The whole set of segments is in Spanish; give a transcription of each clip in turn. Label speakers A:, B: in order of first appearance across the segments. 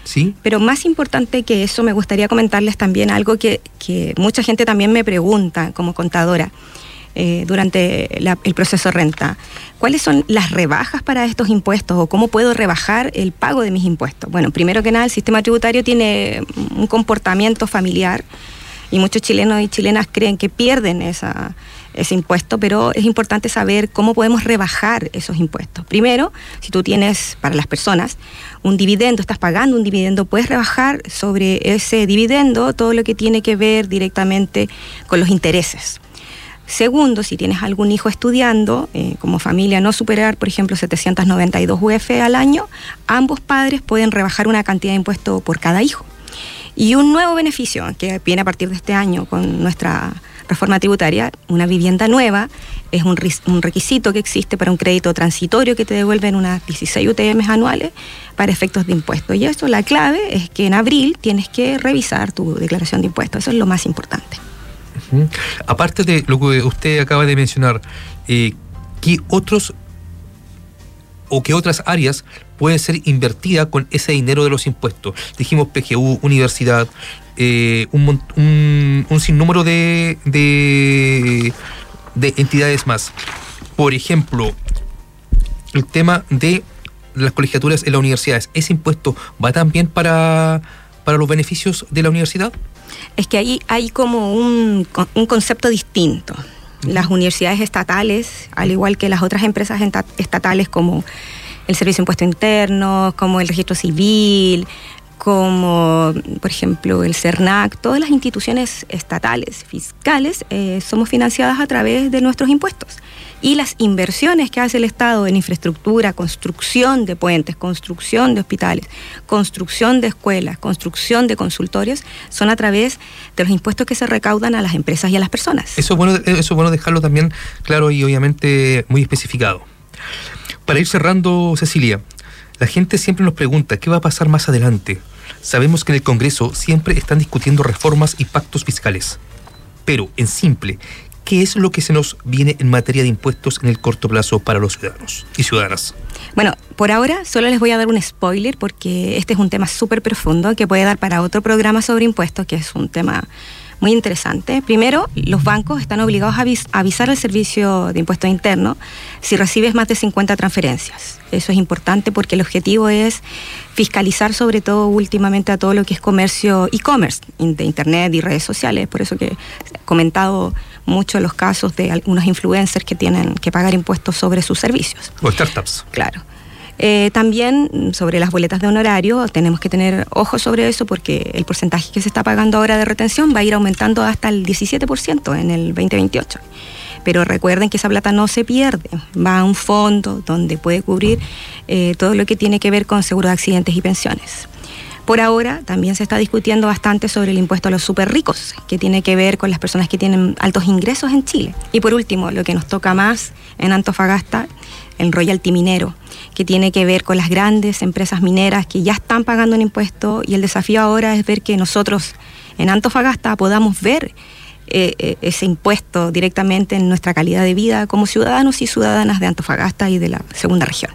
A: Sí.
B: Pero más importante que eso, me gustaría comentarles también algo que mucha gente también me pregunta como contadora durante el proceso de renta. ¿Cuáles son las rebajas para estos impuestos o cómo puedo rebajar el pago de mis impuestos? Bueno, primero que nada, el sistema tributario tiene un comportamiento familiar y muchos chilenos y chilenas creen que pierden ese impuesto, pero es importante saber cómo podemos rebajar esos impuestos. Primero, si tú tienes, para las personas, un dividendo, estás pagando un dividendo, puedes rebajar sobre ese dividendo todo lo que tiene que ver directamente con los intereses. Segundo, si tienes algún hijo estudiando, como familia no superar, por ejemplo, 792 UF al año, ambos padres pueden rebajar una cantidad de impuesto por cada hijo. Y un nuevo beneficio que viene a partir de este año con nuestra reforma tributaria, una vivienda nueva, es un requisito que existe para un crédito transitorio que te devuelven unas 16 UTM anuales para efectos de impuestos. Y eso, la clave es que en abril tienes que revisar tu declaración de impuestos. Eso es lo más importante.
A: Aparte de lo que usted acaba de mencionar, ¿qué otros o qué otras áreas puede ser invertida con ese dinero de los impuestos? Dijimos PGU, universidad, un sinnúmero de entidades más. Por ejemplo, el tema de las colegiaturas en las universidades, ¿ese impuesto va también para los beneficios de la universidad?
B: Es que ahí hay como un concepto distinto. Las universidades estatales, al igual que las otras empresas estatales como el Servicio de Impuestos Internos, como el Registro Civil, como por ejemplo el CERNAC, todas las instituciones estatales, fiscales, somos financiadas a través de nuestros impuestos. Y las inversiones que hace el Estado en infraestructura, construcción de puentes, construcción de hospitales, construcción de escuelas, construcción de consultorios, son a través de los impuestos que se recaudan a las empresas y a las personas.
A: Eso es bueno dejarlo también claro y obviamente muy especificado. Para ir cerrando, Cecilia, la gente siempre nos pregunta ¿qué va a pasar más adelante? Sabemos que en el Congreso siempre están discutiendo reformas y pactos fiscales. Pero, en simple, ¿qué es lo que se nos viene en materia de impuestos en el corto plazo para los ciudadanos y ciudadanas?
B: Bueno, por ahora solo les voy a dar un spoiler porque este es un tema súper profundo que puede dar para otro programa sobre impuestos, que es un tema muy interesante. Primero, los bancos están obligados a avisar al Servicio de Impuestos Internos si recibes más de 50 transferencias. Eso es importante porque el objetivo es fiscalizar sobre todo últimamente a todo lo que es comercio e-commerce de internet y redes sociales. Por eso que he comentado mucho los casos de algunos influencers que tienen que pagar impuestos sobre sus servicios.
A: O startups.
B: Claro. También sobre las boletas de honorario tenemos que tener ojo sobre eso porque el porcentaje que se está pagando ahora de retención va a ir aumentando hasta el 17% en el 2028. Pero recuerden que esa plata no se pierde, va a un fondo donde puede cubrir todo lo que tiene que ver con seguro de accidentes y pensiones. Por ahora también se está discutiendo bastante sobre el impuesto a los súper ricos, que tiene que ver con las personas que tienen altos ingresos en Chile. Y por último, lo que nos toca más en Antofagasta, el royalty minero, que tiene que ver con las grandes empresas mineras que ya están pagando un impuesto, y el desafío ahora es ver que nosotros en Antofagasta podamos ver ese impuesto directamente en nuestra calidad de vida como ciudadanos y ciudadanas de Antofagasta y de la segunda región.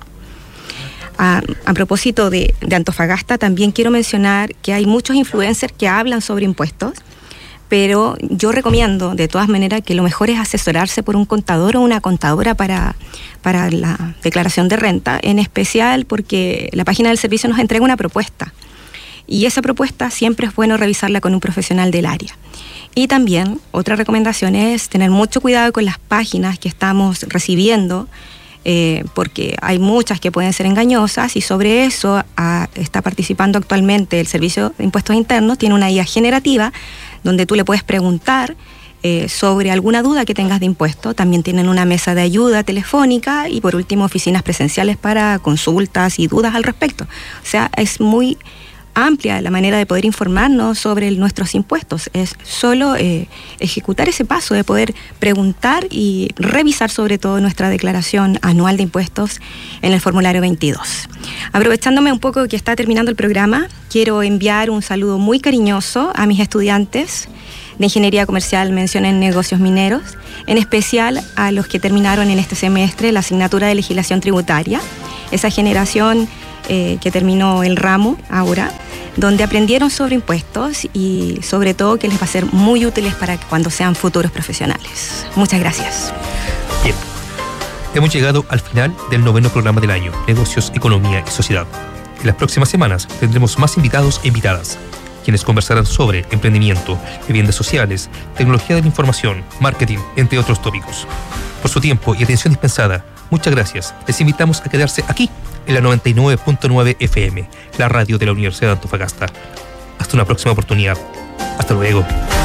B: A propósito de Antofagasta, también quiero mencionar que hay muchos influencers que hablan sobre impuestos, pero yo recomiendo de todas maneras que lo mejor es asesorarse por un contador o una contadora para la declaración de renta, en especial porque la página del servicio nos entrega una propuesta y esa propuesta siempre es bueno revisarla con un profesional del área. Y también otra recomendación es tener mucho cuidado con las páginas que estamos recibiendo, porque hay muchas que pueden ser engañosas, y sobre eso está participando actualmente el Servicio de Impuestos Internos. Tiene una guía generativa donde tú le puedes preguntar sobre alguna duda que tengas de impuesto. También tienen una mesa de ayuda telefónica y por último oficinas presenciales para consultas y dudas al respecto. O sea, es muy amplia la manera de poder informarnos sobre nuestros impuestos. Es solo ejecutar ese paso de poder preguntar y revisar sobre todo nuestra declaración anual de impuestos en el formulario 22. Aprovechándome un poco que está terminando el programa, quiero enviar un saludo muy cariñoso a mis estudiantes de Ingeniería Comercial, mención en Negocios Mineros, en especial a los que terminaron en este semestre la asignatura de Legislación Tributaria, esa generación que terminó el ramo ahora. donde aprendieron sobre impuestos y sobre todo que les va a ser muy útiles para cuando sean futuros profesionales. Muchas gracias.
A: Bien, hemos llegado al final del 9º programa del año, Negocios, Economía y Sociedad. En las próximas semanas tendremos más invitados e invitadas, quienes conversarán sobre emprendimiento, viviendas sociales, tecnología de la información, marketing, entre otros tópicos. Por su tiempo y atención dispensada, muchas gracias. Les invitamos a quedarse aquí, en la 99.9 FM, la radio de la Universidad de Antofagasta. Hasta una próxima oportunidad. Hasta luego.